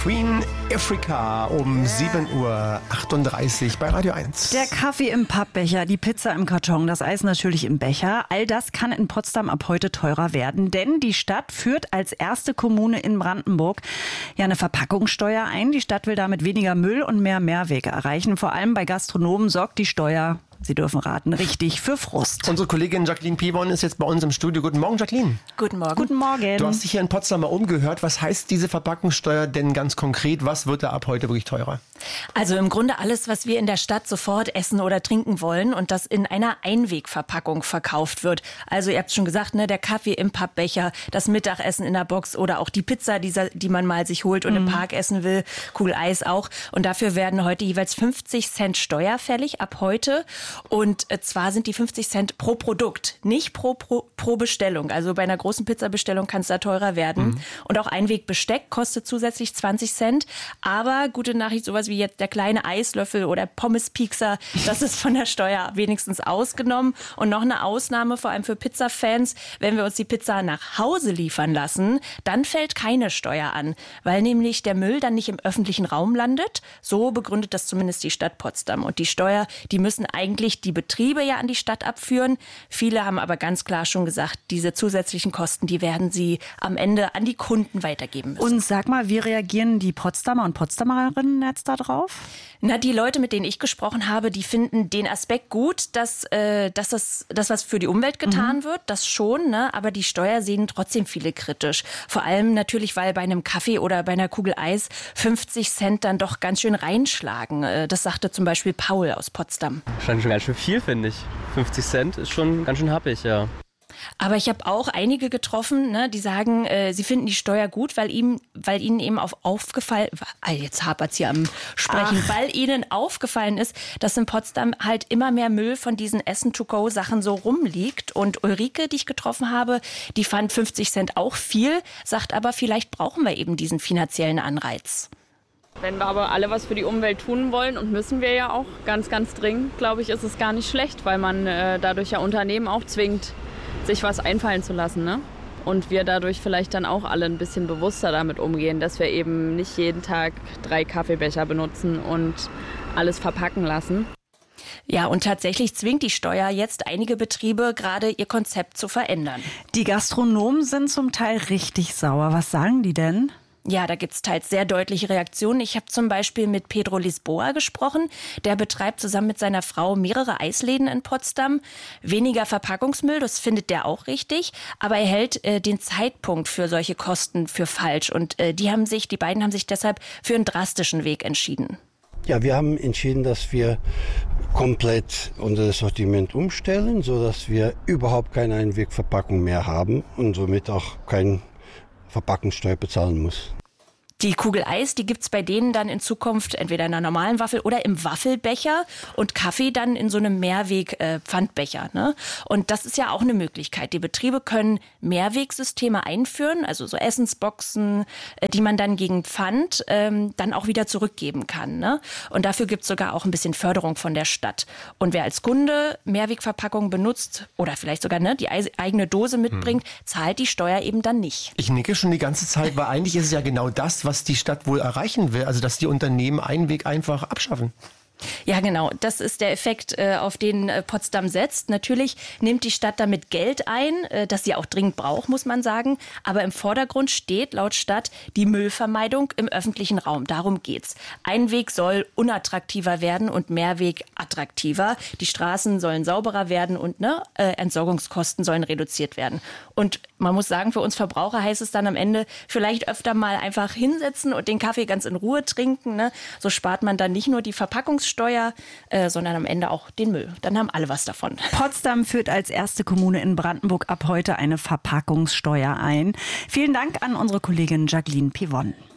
Queen Africa um 7:38 Uhr bei Radio 1. Der Kaffee im Pappbecher, die Pizza im Karton, das Eis natürlich im Becher. All das kann in Potsdam ab heute teurer werden, denn die Stadt führt als erste Kommune in Brandenburg ja eine Verpackungssteuer ein. Die Stadt will damit weniger Müll und mehr Mehrweg erreichen. Vor allem bei Gastronomen sorgt die Steuer, Sie dürfen raten, richtig für Frust. Unsere Kollegin Jacqueline Pivon ist jetzt bei uns im Studio. Guten Morgen, Jacqueline. Guten Morgen. Guten Morgen. Du hast dich hier in Potsdam mal umgehört. Was heißt diese Verpackungssteuer denn ganz konkret? Was wird da ab heute wirklich teurer? Also im Grunde alles, was wir in der Stadt sofort essen oder trinken wollen und das in einer Einwegverpackung verkauft wird. Also ihr habt es schon gesagt, ne, der Kaffee im Pappbecher, das Mittagessen in der Box oder auch die Pizza, die man mal sich holt und im Park essen will, Kugel Eis auch. Und dafür werden heute jeweils 50 Cent Steuer fällig ab heute. Und zwar sind die 50 Cent pro Produkt, nicht pro Bestellung. Also bei einer großen Pizzabestellung kann es da teurer werden. Und auch Einwegbesteck kostet zusätzlich 20 Cent. Aber gute Nachricht, sowas wie jetzt der kleine Eislöffel oder Pommespiekser, das ist von der Steuer wenigstens ausgenommen. Und noch eine Ausnahme, vor allem für Pizzafans, wenn wir uns die Pizza nach Hause liefern lassen, dann fällt keine Steuer an, weil nämlich der Müll dann nicht im öffentlichen Raum landet. So begründet das zumindest die Stadt Potsdam. Und die Steuer, die müssen eigentlich die Betriebe ja an die Stadt abführen. Viele haben aber ganz klar schon gesagt, diese zusätzlichen Kosten, die werden sie am Ende an die Kunden weitergeben müssen. Und sag mal, wie reagieren die Potsdamer und Potsdamerinnen jetzt da drauf? Na, die Leute, mit denen ich gesprochen habe, die finden den Aspekt gut, dass das was für die Umwelt getan wird, das schon, ne? Aber die Steuer sehen trotzdem viele kritisch. Vor allem natürlich, weil bei einem Kaffee oder bei einer Kugel Eis 50 Cent dann doch ganz schön reinschlagen. Das sagte zum Beispiel Paul aus Potsdam. Schon ganz schön viel, finde ich. 50 Cent ist schon ganz schön happig, ja. Aber ich habe auch einige getroffen, ne, die sagen, sie finden die Steuer gut, weil ihnen eben aufgefallen, jetzt hapert's hier am Sprechen, weil ihnen aufgefallen ist, dass in Potsdam halt immer mehr Müll von diesen Essen-to-go-Sachen so rumliegt. Und Ulrike, die ich getroffen habe, die fand 50 Cent auch viel, sagt aber, vielleicht brauchen wir eben diesen finanziellen Anreiz. Wenn wir aber alle was für die Umwelt tun wollen, und müssen wir ja auch ganz, ganz dringend, glaube ich, ist es gar nicht schlecht, weil man dadurch ja Unternehmen auch zwingt, sich was einfallen zu lassen, ne? Und wir dadurch vielleicht dann auch alle ein bisschen bewusster damit umgehen, dass wir eben nicht jeden Tag 3 Kaffeebecher benutzen und alles verpacken lassen. Ja, und tatsächlich zwingt die Steuer jetzt einige Betriebe gerade ihr Konzept zu verändern. Die Gastronomen sind zum Teil richtig sauer. Was sagen die denn? Ja, da gibt's teils sehr deutliche Reaktionen. Ich habe zum Beispiel mit Pedro Lisboa gesprochen. Der betreibt zusammen mit seiner Frau mehrere Eisläden in Potsdam. Weniger Verpackungsmüll, das findet der auch richtig. Aber er hält den Zeitpunkt für solche Kosten für falsch. Und die beiden haben sich deshalb für einen drastischen Weg entschieden. Ja, wir haben entschieden, dass wir komplett unser Sortiment umstellen, sodass wir überhaupt keine Einwegverpackung mehr haben und somit auch kein Verpackungssteuer bezahlen muss. Die Kugel Eis, die gibt's bei denen dann in Zukunft entweder in einer normalen Waffel oder im Waffelbecher und Kaffee dann in so einem Mehrweg-Pfandbecher. Ne? Und das ist ja auch eine Möglichkeit. Die Betriebe können Mehrwegsysteme einführen, also so Essensboxen, die man dann gegen Pfand dann auch wieder zurückgeben kann. Ne? Und dafür gibt's sogar auch ein bisschen Förderung von der Stadt. Und wer als Kunde Mehrwegverpackungen benutzt oder vielleicht sogar die eigene Dose mitbringt, zahlt die Steuer eben dann nicht. Ich nicke schon die ganze Zeit, weil eigentlich ist es ja genau das, was die Stadt wohl erreichen will. Also, dass die Unternehmen Einweg einfach abschaffen. Ja, genau. Das ist der Effekt, auf den Potsdam setzt. Natürlich nimmt die Stadt damit Geld ein, das sie auch dringend braucht, muss man sagen. Aber im Vordergrund steht laut Stadt die Müllvermeidung im öffentlichen Raum. Darum geht's. Einweg soll unattraktiver werden und Mehrweg attraktiver. Die Straßen sollen sauberer werden und Entsorgungskosten sollen reduziert werden. Und man muss sagen, für uns Verbraucher heißt es dann am Ende vielleicht öfter mal einfach hinsetzen und den Kaffee ganz in Ruhe trinken. Ne? So spart man dann nicht nur die Verpackungssteuer, sondern am Ende auch den Müll. Dann haben alle was davon. Potsdam führt als erste Kommune in Brandenburg ab heute eine Verpackungssteuer ein. Vielen Dank an unsere Kollegin Jacqueline Pivon.